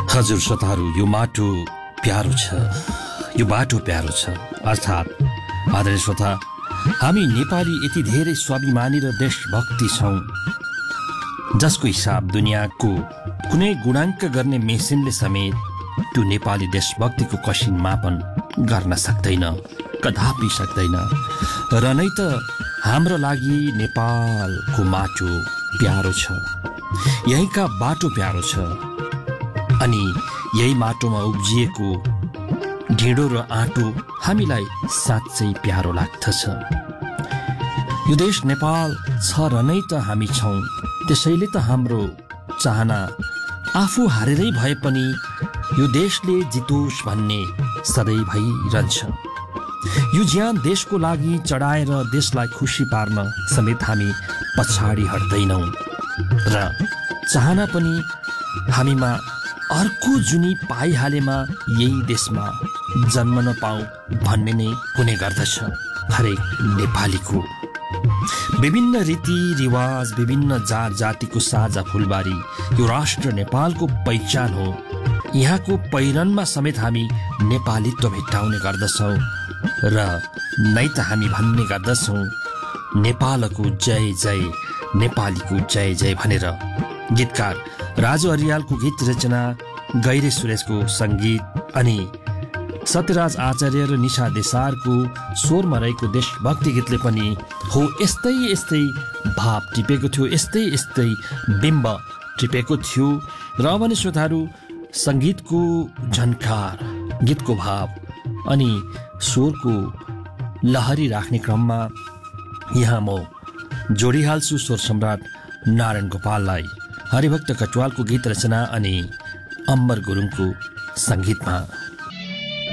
हजुर श्रोताहरू, यो माटो प्यारो छ, यो बाटो प्यारो छ। अर्थात् आदरणीय श्रोता, हामी नेपाली यति धेरै स्वाभिमानी र देशभक्ति छौँ जसको हिसाब दुनियाँको कुनै गुणाङ्क गर्ने मेसिनले समेत त्यो नेपाली देशभक्तिको कसिन मापन गर्न सक्दैन, कदापि सक्दैन। र नै त हाम्रो लागि नेपालको माटो प्यारो छ, यहीँका बाटो प्यारो छ, अनि यही माटोमा उब्जिएको ढिँडो र आँटो हामीलाई साँच्चै प्यारो लाग्दछ। यो देश नेपाल छ र नै त हामी छौँ, त्यसैले त हाम्रो चाहना आफू हारेरै भए पनि यो देशले जितोस् भन्ने सधैँ भइरहन्छ। यो ज्यान देशको लागि चढाएर देशलाई खुसी पार्न समेत हामी पछाडि हट्दैनौँ र चाहना पनि हामीमा अर्को जुनी पाइहालेमा यही देशमा जन्म नपाऊँ भन्ने नै हुने गर्दछ। हरेक नेपालीको विभिन्न रीतिरिवाज, विभिन्न जात जातिको साझा फुलबारी यो राष्ट्र नेपालको पहिचान हो। यहाँको पहिरनमा समेत हामी नेपालीत्व भेट्टाउने गर्दछौँ र नै त हामी भन्ने गर्दछौँ नेपालको जय जय, नेपालीको जय जय भनेर। गीतकार राजु अर्यालको गीत रचना, गैरे सुरेशको सङ्गीत अनि सत्यराज आचार्य र निशा देसारको स्वरमा रहेको देशभक्ति गीतले पनि हो यस्तै यस्तै भाव टिपेको थियो, यस्तै यस्तै बिम्ब टिपेको थियो। र भने श्रोताहरू, सङ्गीतको झन्कार, गीतको भाव अनि स्वरको लहरी राख्ने क्रममा यहाँ म जोडिहाल्छु स्वर सम्राट नारायण गोपाललाई हरिभक्त कटुवालको गीत रचना अनि अम्बर गुरुङको सङ्गीतमा।